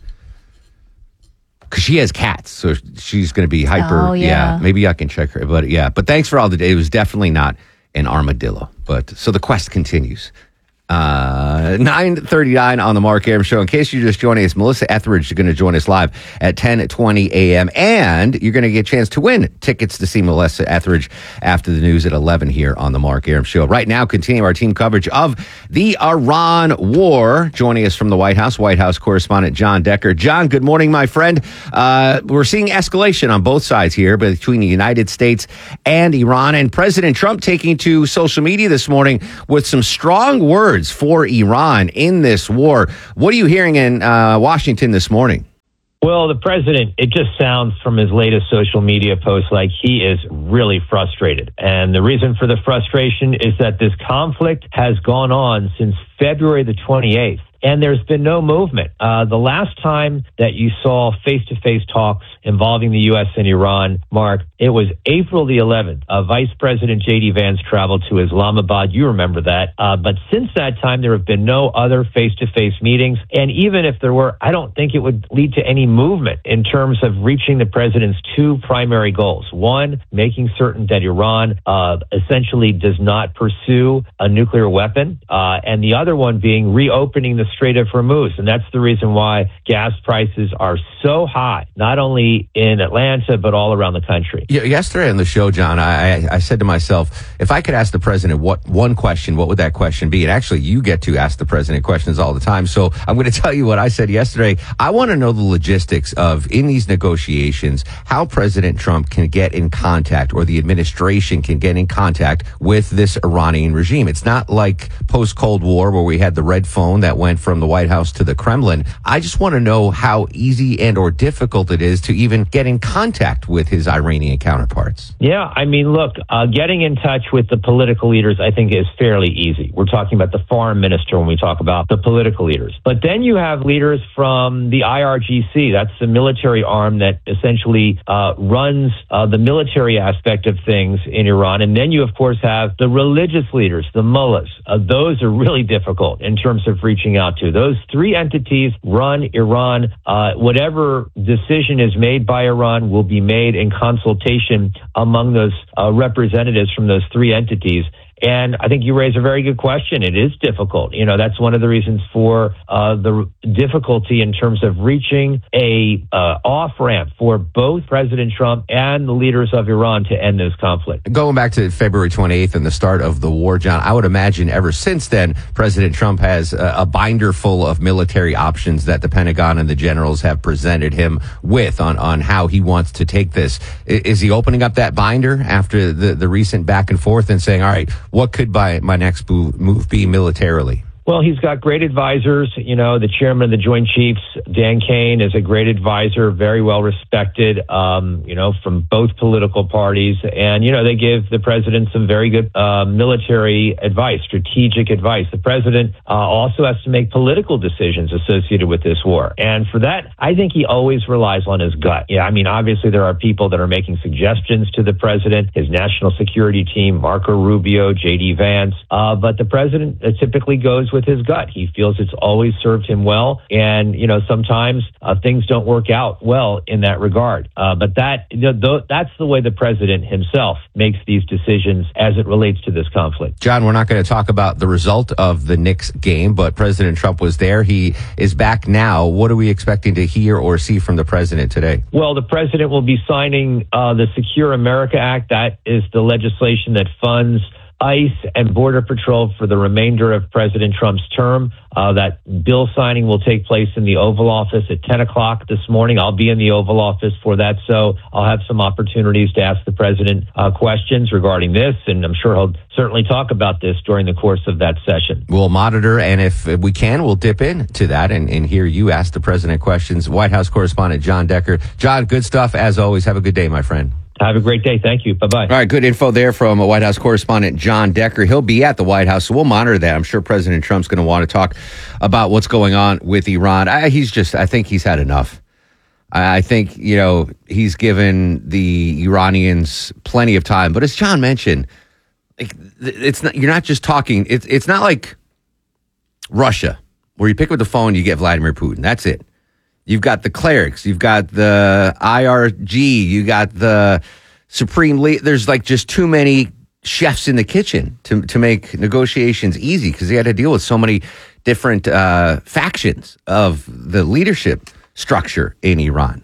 because she has cats, so she's going to be hyper. Oh, yeah. Maybe I can check her. But yeah, but thanks for all the day. It was definitely not an armadillo. But so the quest continues. Uh, nine thirty-nine on the Mark Arum Show. In case you're just joining us, Melissa Etheridge is going to join us live at ten twenty a.m. And you're going to get a chance to win tickets to see Melissa Etheridge after the news at eleven here on the Mark Arum Show. Right now, continue our team coverage of the Iran war. Joining us from the White House, White House correspondent John Decker. John, good morning, my friend. Uh, we're seeing escalation on both sides here between the United States and Iran, and President Trump taking to social media this morning with some strong words for Iran in this war. What are you hearing in uh, Washington this morning? Well, the president, it just sounds from his latest social media posts like he is really frustrated. And the reason for the frustration is that this conflict has gone on since February the twenty-eighth. And there's been no movement. Uh, the last time that you saw face-to-face talks involving the U S and Iran, Mark, it was April the eleventh. Uh, Vice President J D Vance traveled to Islamabad. You remember that. Uh, but since that time, there have been no other face-to-face meetings. And even if there were, I don't think it would lead to any movement in terms of reaching the president's two primary goals. One, making certain that Iran uh, essentially does not pursue a nuclear weapon. Uh, and the other one being reopening the Strait of Hormuz. And that's the reason why gas prices are so high, not only in Atlanta, but all around the country. Yeah, yesterday on the show, John, I, I said to myself, if I could ask the president what one question, what would that question be? And actually, you get to ask the president questions all the time. So I'm going to tell you what I said yesterday. I want to know the logistics of, in these negotiations, how President Trump can get in contact, or the administration can get in contact with this Iranian regime. It's not like post-Cold War where we had the red phone that went from the White House to the Kremlin. I just want to know how easy and or difficult it is to even get in contact with his Iranian counterparts. Yeah, I mean, look, uh, getting in touch with the political leaders, I think, is fairly easy. We're talking about the foreign minister when we talk about the political leaders. But then you have leaders from the I R G C. That's the military arm that essentially uh, runs uh, the military aspect of things in Iran. And then you, of course, have the religious leaders, the mullahs. Uh, those are really difficult in terms of reaching out to. Those three entities run Iran. Uh, whatever decision is made by Iran will be made in consultation among those uh, representatives from those three entities. And I think you raise a very good question. It is difficult. You know, that's one of the reasons for uh, the difficulty in terms of reaching a uh, off-ramp for both President Trump and the leaders of Iran to end this conflict. Going back to February twenty-eighth and the start of the war, John, I would imagine ever since then, President Trump has a, a binder full of military options that the Pentagon and the generals have presented him with on, on how he wants to take this. Is he opening up that binder after the, the recent back and forth and saying, all right, what could my, my next move be militarily? Well, he's got great advisors. You know, the chairman of the Joint Chiefs, Dan Kane, is a great advisor, very well respected, um, you know, from both political parties. And, you know, they give the president some very good uh, military advice, strategic advice. The president uh, also has to make political decisions associated with this war. And for that, I think he always relies on his gut. Yeah, I mean, obviously, there are people that are making suggestions to the president, his national security team, Marco Rubio, J D Vance. Uh, but the president uh, typically goes with his gut. He feels it's always served him well. And, you know, sometimes uh, things don't work out well in that regard. Uh, but that th- th- that's the way the president himself makes these decisions as it relates to this conflict. John, we're not going to talk about the result of the Knicks game, but President Trump was there. He is back now. What are we expecting to hear or see from the president today? Well, the president will be signing uh, the Secure America Act. That is the legislation that funds ICE and Border Patrol for the remainder of President Trump's term. Uh, that bill signing will take place in the Oval Office at ten o'clock this morning. I'll be in the Oval Office for that, so I'll have some opportunities to ask the president uh, questions regarding this, and I'm sure he'll certainly talk about this during the course of that session. We'll monitor, and if we can, we'll dip into that and, and hear you ask the president questions. White House correspondent John Decker. John, good stuff as always. Have a good day, my friend. Have a great day. Thank you. Bye-bye. All right, good info there from White House correspondent John Decker. He'll be at the White House, so we'll monitor that. I'm sure President Trump's going to want to talk about what's going on with Iran. I, he's just, I think he's had enough. I, I think, you know, he's given the Iranians plenty of time. But as John mentioned, like, it's not, you're not just talking, it's, it's not like Russia, where you pick up the phone, you get Vladimir Putin. That's it. You've got the clerics, you've got the I R G, you got the Supreme Leader. There's like just too many chefs in the kitchen to to make negotiations easy because they had to deal with so many different uh, factions of the leadership structure in Iran.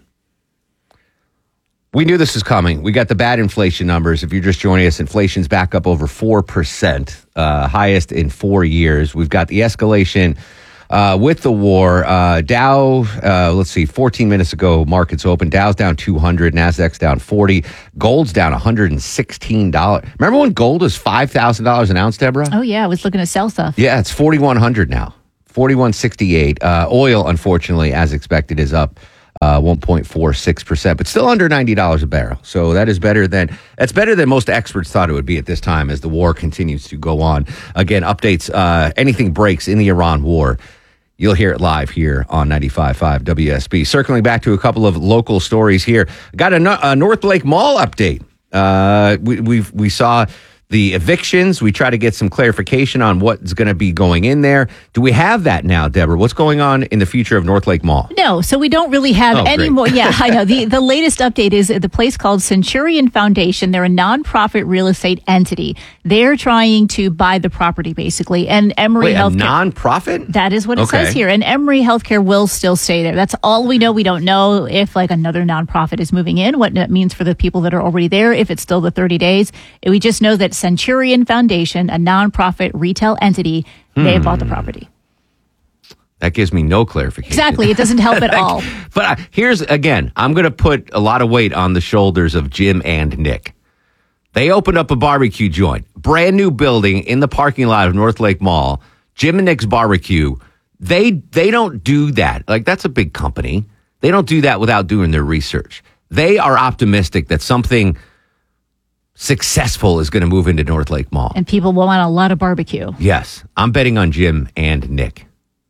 We knew this was coming. We got the bad inflation numbers. If you're just joining us, inflation's back up over four percent, uh, highest in four years. We've got the escalation Uh, with the war. uh, Dow, uh, let's see, fourteen minutes ago, markets open. Dow's down two hundred, NASDAQ's down forty, gold's down one hundred sixteen dollars. Remember when gold was five thousand dollars an ounce, Deborah? Oh, yeah. I was looking to sell stuff. Yeah, it's forty-one hundred now, forty-one sixty-eight. Uh, oil, unfortunately, as expected, is up uh, one point four six percent, but still under ninety dollars a barrel. So that is better than, that's better than most experts thought it would be at this time as the war continues to go on. Again, updates, uh, anything breaks in the Iran war, you'll hear it live here on ninety-five point five W S B. Circling back to a couple of local stories here. Got a, a North Lake Mall update. Uh, we we've, we saw the evictions. We try to get some clarification on what's going to be going in there. Do we have that now, Deborah? What's going on in the future of North Lake Mall? No, so we don't really have Oh, any great. more. Yeah, I know. The the latest update is the place called Centurion Foundation. They're a nonprofit real estate entity. They're trying to buy the property, basically. And Emory Wait, a Healthcare. nonprofit? That is what it Okay. says here. And Emory Healthcare will still stay there. That's all we know. We don't know if like another nonprofit is moving in, what that means for the people that are already there, if it's still the thirty days. We just know that Centurion Foundation, a nonprofit retail entity, they have bought the property. That gives me no clarification. Exactly. It doesn't help at all. But uh, here's, again, I'm going to put a lot of weight on the shoulders of Jim and Nick. They opened up a barbecue joint, brand new building in the parking lot of North Lake Mall, Jim and Nick's Barbecue. They they don't do that. Like, that's a big company. They don't do that without doing their research. They are optimistic that something successful is going to move into North Lake Mall. And people will want a lot of barbecue. Yes, I'm betting on Jim and Nick.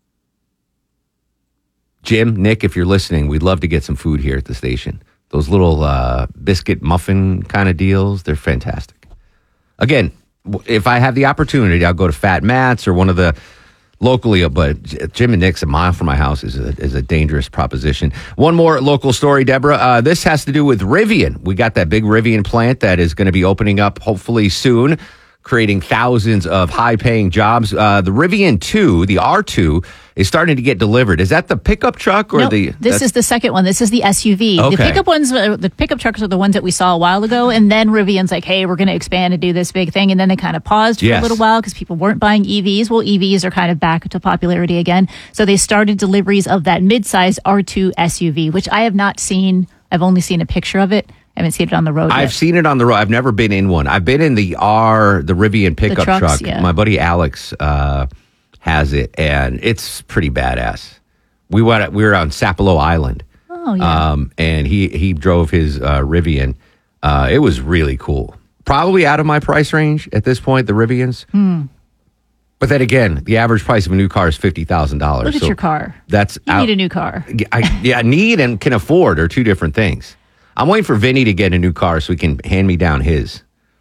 Jim, Nick, if you're listening, we'd love to get some food here at the station. Those little uh, biscuit muffin kind of deals, they're fantastic. Again, w- if I have the opportunity, I'll go to Fat Matt's or one of the locally, but J- Jim and Nick's a mile from my house is a, is a dangerous proposition. One more local story, Deborah. Uh, this has to do with Rivian. We got that big Rivian plant that is going to be opening up hopefully soon, creating thousands of high-paying jobs. Uh, the Rivian two, the R two, is starting to get delivered. Is that the pickup truck or No, the? this is the second one. This is the S U V. Okay. The pickup ones, uh, the pickup trucks are the ones that we saw a while ago, and then Rivian's like, "Hey, we're going to expand and do this big thing," and then they kind of paused for Yes. a little while because people weren't buying E Vs. Well, E Vs are kind of back to popularity again, so they started deliveries of that mid-size R two S U V, which I have not seen. I've only seen a picture of it. I haven't seen it on the road I've yet. seen it on the road. I've never been in one. I've been in the R, the Rivian pickup trucks, truck. yeah. My buddy Alex uh, has it, and it's pretty badass. We went. We were on Sapelo Island, Oh, yeah. um, and he he drove his uh, Rivian. Uh, it was really cool. Probably out of my price range at this point, the Rivians. Hmm. But then again, the average price of a new car is fifty thousand dollars. Look at your car. That's You out. need a new car. I, yeah, need and can afford are two different things. I'm waiting for Vinny to get a new car so he can hand me down his.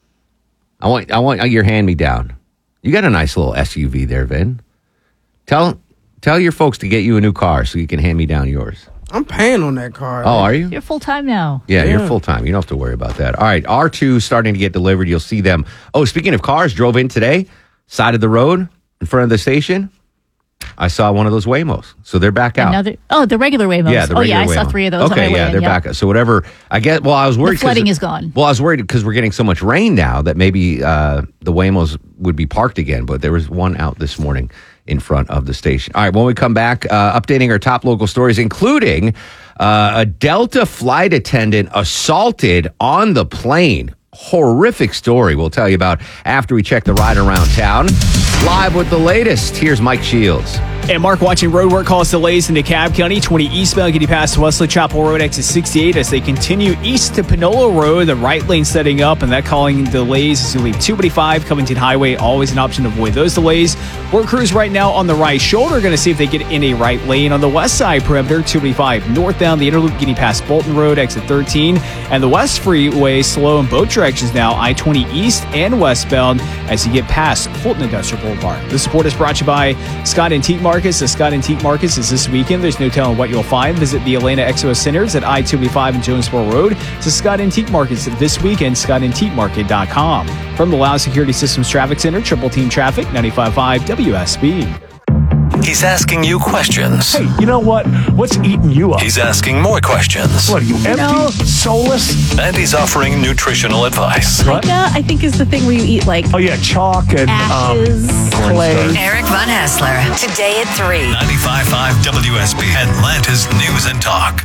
I want I want your hand me down. You got a nice little S U V there, Vin. Tell tell your folks to get you a new car so you can hand me down yours. I'm paying on that car. Oh, are you? You're full time now. Yeah, you're full time. You don't have to worry about that. All right, R two starting to get delivered. You'll see them. Oh, speaking of cars, drove in today, side of the road in front of the station. I saw one of those Waymos. So they're back out. Another. Oh, the regular Waymos. Yeah, the oh yeah, I regular saw Waymo. three of those. Okay, on my yeah, way in, they're yeah. back. So whatever. I get. Well, I was worried. The flooding 'cause- is gone. Well, I was worried because we're getting so much rain now that maybe uh, the Waymos would be parked again. But there was one out this morning in front of the station. All right, when we come back, uh, updating our top local stories, including uh, a Delta flight attendant assaulted on the plane. Horrific story. We'll tell you about after we check the ride around town. Live with the latest, here's Mike Shields. And Mark, watching roadwork cause delays in DeKalb County. twenty eastbound getting past Wesley Chapel Road exit sixty-eight as they continue east to Pinole Road. The right lane setting up, and that calling delays as you leave two eighty-five. Covington Highway, always an option to avoid those delays. Work crews right now on the right shoulder, going to see if they get in a right lane. On the west side perimeter, two eighty-five northbound, the interloop getting past Bolton Road, exit thirteen. And the west freeway slow in both directions now, I twenty east and westbound as you get past Fulton Industrial Boulevard. The support is brought to you by Scott Antique Markets. The Scott Antique Markets is this weekend. There's no telling what you'll find. Visit the Atlanta Expo Centers at I two eighty-five and Jonesboro Road. To Scott Antique Markets this weekend, scott antique market dot com. From the Loud Security Systems Traffic Center, Triple Team Traffic, ninety-five point five W S B. He's asking you questions. Hey, you know what? What's eating you up? He's asking more questions. What are you, empty? know- Soulless? And he's offering nutritional advice. Pica, I think, is the thing where you eat like Oh, yeah, chalk and ashes, um, clay. Eric Von Hassler, today at three. ninety-five point five W S B, Atlanta's News and Talk.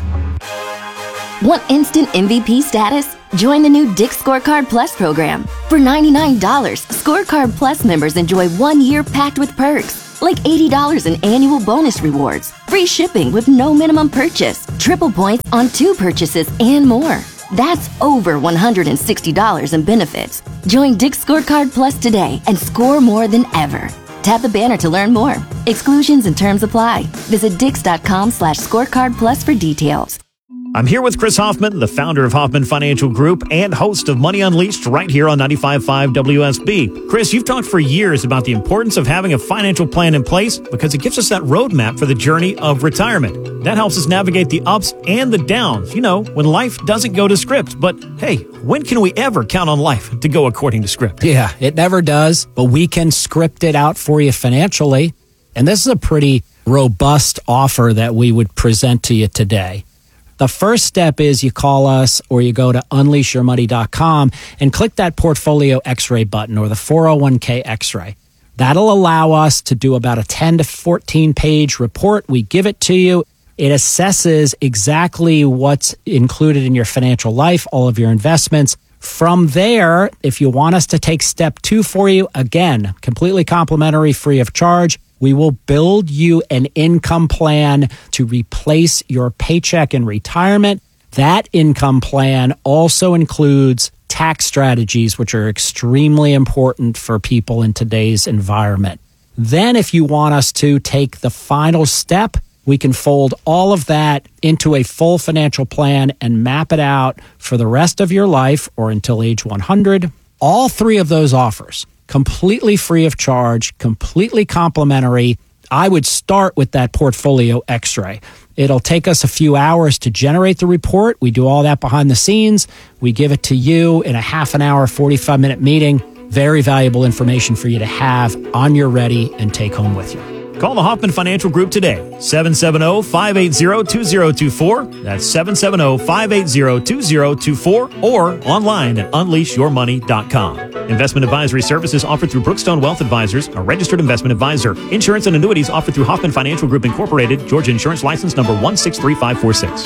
Want instant M V P status? Join the new Dick Scorecard Plus program. For ninety-nine dollars, Scorecard Plus members enjoy one year packed with perks, like eighty dollars in annual bonus rewards, free shipping with no minimum purchase, triple points on two purchases, and more. That's over one hundred sixty dollars in benefits. Join Dick Scorecard Plus today and score more than ever. Tap the banner to learn more. Exclusions and terms apply. Visit dix.com slash scorecard plus for details. I'm here with Chris Hoffman, the founder of Hoffman Financial Group and host of Money Unleashed right here on ninety-five point five W S B. Chris, you've talked for years about the importance of having a financial plan in place because it gives us that roadmap for the journey of retirement. That helps us navigate the ups and the downs, you know, when life doesn't go to script. But hey, when can we ever count on life to go according to script? Yeah, it never does, but we can script it out for you financially. And this is a pretty robust offer that we would present to you today. The first step is you call us or you go to unleash your money dot com and click that portfolio x-ray button or the four oh one k x-ray. That'll allow us to do about a ten to fourteen page report. We give it to you. It assesses exactly what's included in your financial life, all of your investments. From there, if you want us to take step two for you, again, completely complimentary, free of charge, we will build you an income plan to replace your paycheck in retirement. That income plan also includes tax strategies, which are extremely important for people in today's environment. Then if you want us to take the final step, we can fold all of that into a full financial plan and map it out for the rest of your life or until age one hundred. All three of those offers, completely free of charge, completely complimentary. I would start with that portfolio x-ray. It'll take us a few hours to generate the report. We do all that behind the scenes. We give it to you in a half an hour, forty-five minute meeting. Very valuable information for you to have on your ready and take home with you. Call the Hoffman Financial Group today, seven seven zero, five eight zero, two zero two four. That's seven seven zero, five eight zero, two zero two four or online at unleash your money dot com. Investment advisory services offered through Brookstone Wealth Advisors, a registered investment advisor. Insurance and annuities offered through Hoffman Financial Group Incorporated, Georgia Insurance License number one six three five four six.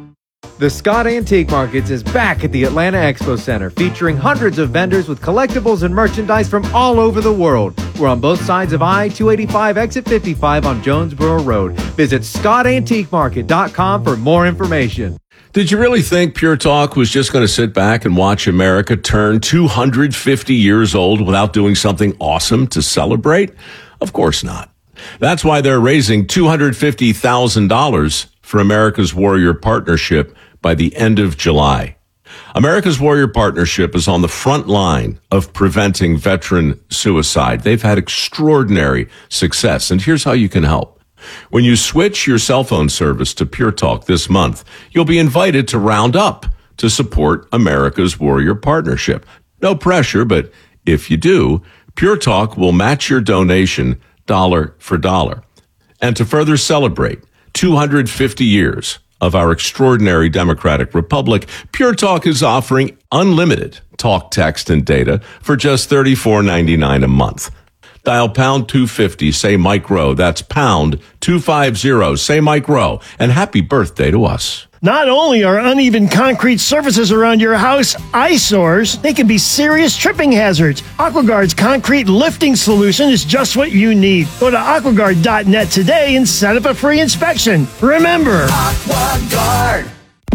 The Scott Antique Markets is back at the Atlanta Expo Center, featuring hundreds of vendors with collectibles and merchandise from all over the world. We're on both sides of I two eighty-five, exit fifty-five on Jonesboro Road. Visit scott antique market dot com for more information. Did you really think Pure Talk was just going to sit back and watch America turn two hundred fifty years old without doing something awesome to celebrate? Of course not. That's why they're raising two hundred fifty thousand dollars for America's Warrior Partnership by the end of July. America's Warrior Partnership is on the front line of preventing veteran suicide. They've had extraordinary success, and here's how you can help. When you switch your cell phone service to Pure Talk this month, you'll be invited to round up to support America's Warrior Partnership. No pressure, but if you do, Pure Talk will match your donation dollar for dollar. And to further celebrate two hundred fifty years of our extraordinary democratic republic, Pure Talk is offering unlimited talk, text, and data for just thirty-four ninety-nine a month. Dial pound two fifty, say Mike Rowe. That's pound two fifty, say Mike Rowe. And happy birthday to us. Not only are uneven concrete surfaces around your house eyesores, they can be serious tripping hazards. AquaGuard's concrete lifting solution is just what you need. Go to aquaguard dot net today and set up a free inspection. Remember, AquaGuard.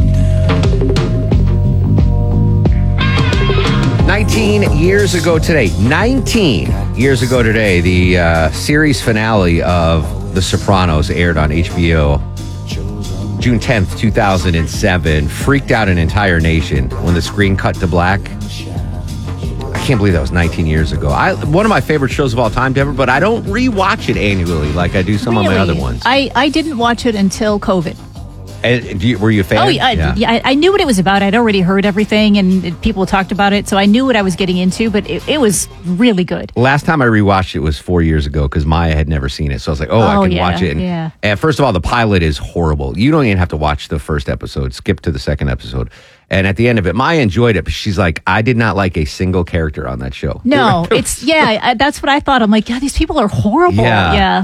nineteen years ago today, nineteen years ago today, the uh, series finale of The Sopranos aired on H B O. June tenth, two thousand seven, freaked out an entire nation when the screen cut to black. I can't believe that was nineteen years ago. I, one of my favorite shows of all time, Deborah, but I don't rewatch it annually like I do some really? of my other ones. I, I didn't watch it until COVID. And do you, were you a fan? Oh, yeah, yeah. yeah I, I knew what it was about. I'd already heard everything, and it, people talked about it, so I knew what I was getting into, but it, it was really good. Last time I rewatched it was four years ago because Maya had never seen it. So I was like, oh, oh I can yeah, watch it. And, yeah. and first of all, the pilot is horrible. You don't even have to watch the first episode. Skip to the second episode. And at the end of it, Maya enjoyed it, but she's like, I did not like a single character on that show. No, it's, yeah, I, that's what I thought. I'm like, God, these people are horrible. Yeah. Yeah,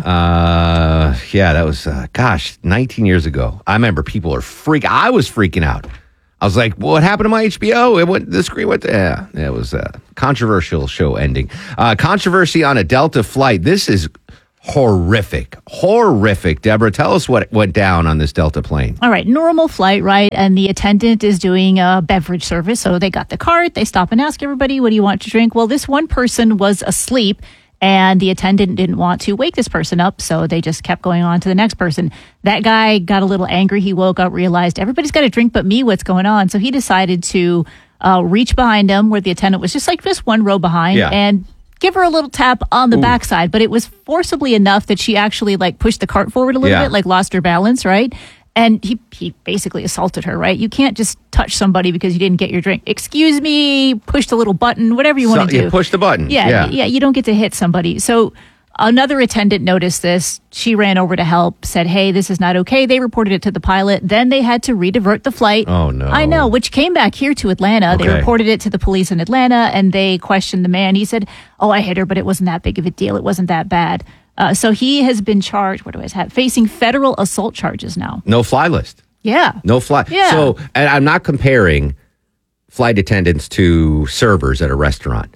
uh, yeah that was, uh, gosh, nineteen years ago. I remember people are freak. I was freaking out. I was like, what happened to my H B O? It went, the screen went, to, yeah, it was a controversial show ending. Uh, controversy on a Delta flight. This is horrific, horrific. Deborah, tell us what went down on this Delta plane. All right, normal flight, right? And the attendant is doing a beverage service. So they got the cart. They stop and ask everybody, what do you want to drink? Well, this one person was asleep, and the attendant didn't want to wake this person up. So they just kept going on to the next person. That guy got a little angry. He woke up, realized everybody's got a drink but me. What's going on? So he decided to uh, reach behind him where the attendant was just like just one row behind yeah. and give her a little tap on the Ooh. backside, but it was forcibly enough that she actually like pushed the cart forward a little Yeah. bit, like lost her balance, right? And he, he basically assaulted her, right? You can't just touch somebody because you didn't get your drink. Excuse me, push the little button, whatever you want to So- do. yeah, push the button. Yeah, Yeah. yeah, you don't get to hit somebody. So another attendant noticed this. She ran over to help, said, hey, this is not okay. They reported it to the pilot. Then they had to redivert the flight. Oh, no. I know, which came back here to Atlanta. They Okay. reported it to the police in Atlanta, and they questioned the man. He said, oh, I hit her, but it wasn't that big of a deal. It wasn't that bad. Uh, so he has been charged, what do I have? Facing federal assault charges now. No fly list. Yeah. No fly. Yeah. So, and I'm not comparing flight attendants to servers at a restaurant,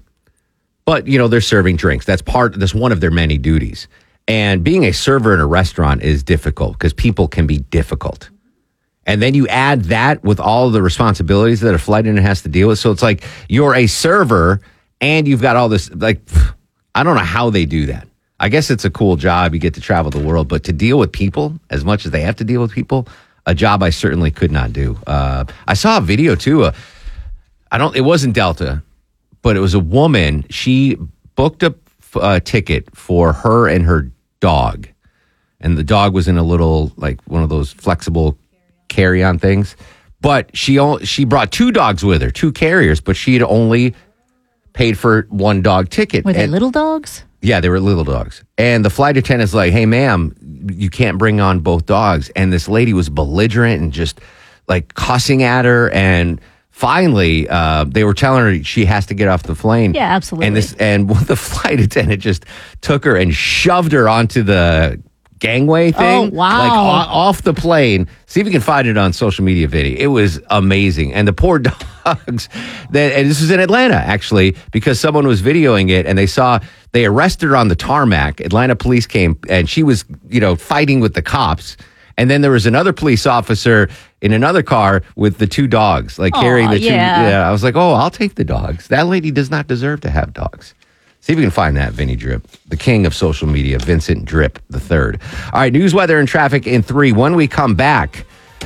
but you know they're serving drinks. That's part. That's one of their many duties. And being a server in a restaurant is difficult because people can be difficult. And then you add that with all the responsibilities that a flight attendant has to deal with. So it's like you're a server and you've got all this. Like, I don't know how they do that. I guess it's a cool job. You get to travel the world, but to deal with people as much as they have to deal with people, a job I certainly could not do. Uh, I saw a video too. Uh, I don't. It wasn't Delta, but it was a woman. She booked a uh, ticket for her and her dog, and the dog was in a little like one of those flexible carry-on things. But she only, she brought two dogs with her, two carriers, but she had only paid for one dog ticket. Were they And- little dogs? Yeah, they were little dogs. And the flight attendant's like, hey, ma'am, you can't bring on both dogs. And this lady was belligerent and just like cussing at her. And finally, uh, they were telling her she has to get off the plane. Yeah, absolutely. And this, and the flight attendant just took her and shoved her onto the gangway thing. Oh, wow. Like o- off the plane. See if you can find it on social media video. It was amazing. And the poor dogs, that, and this was in Atlanta, actually, because someone was videoing it and they saw, they arrested her on the tarmac. Atlanta police came and she was, you know, fighting with the cops. And then there was another police officer in another car with the two dogs, like Aw, carrying the two. yeah. Yeah, I was like, oh, I'll take the dogs. That lady does not deserve to have dogs. See if we can find that, Vinny Drip, the king of social media, Vincent Drip the third. All right, news, weather, and traffic in three. When we come back,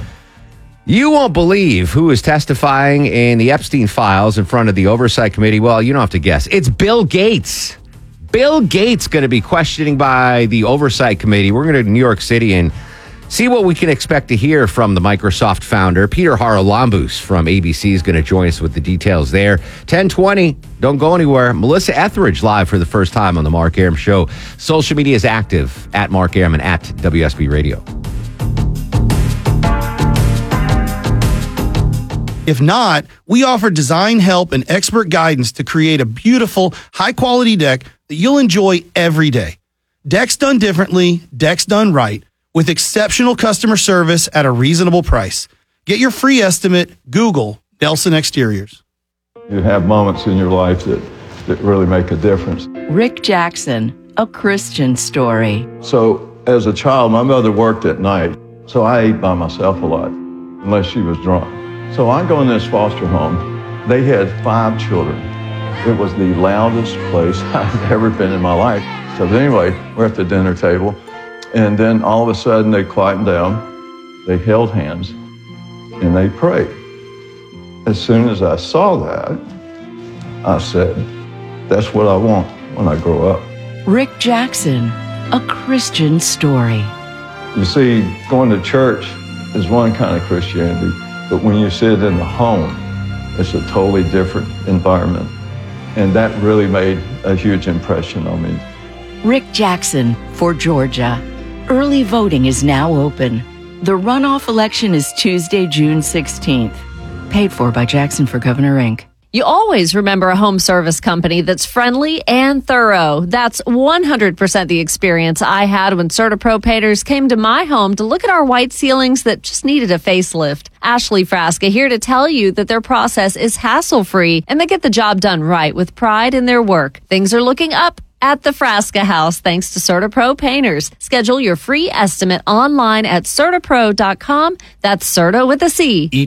you won't believe who is testifying in the Epstein files in front of the Oversight Committee. Well, you don't have to guess. It's Bill Gates. Bill Gates going to be questioning by the Oversight Committee. We're going to New York City and see what we can expect to hear from the Microsoft founder. Peter Haralambous from A B C is going to join us with the details there. ten twenty, don't go anywhere. Melissa Etheridge live for the first time on the Mark Arum Show. Social media is active at Mark Arum and at W S B Radio. If not, we offer design help and expert guidance to create a beautiful, high-quality deck that you'll enjoy every day. Decks done differently, decks done right, with exceptional customer service at a reasonable price. Get your free estimate, Google Nelson Exteriors. You have moments in your life that, that really make a difference. Rick Jackson, a Christian story. So as a child, my mother worked at night, so I ate by myself a lot, unless she was drunk. So I go in this foster home. They had five children. It was the loudest place I've ever been in my life. So anyway, we're at the dinner table, and then all of a sudden they quieted down, they held hands, and they prayed. As soon as I saw that, I said, that's what I want when I grow up. Rick Jackson, a Christian story. You see, going to church is one kind of Christianity, but when you sit in the home, it's a totally different environment. And that really made a huge impression on me. Rick Jackson for Georgia. Early voting is now open. The runoff election is Tuesday, June sixteenth. Paid for by Jackson for Governor, Incorporated. You always remember a home service company that's friendly and thorough. That's one hundred percent the experience I had when CertaPro painters came to my home to look at our white ceilings that just needed a facelift. Ashley Frasca here to tell you that their process is hassle-free and they get the job done right with pride in their work. Things are looking up at the Frasca House thanks to CertaPro painters. Schedule your free estimate online at Certapro dot com. That's Certa with a C.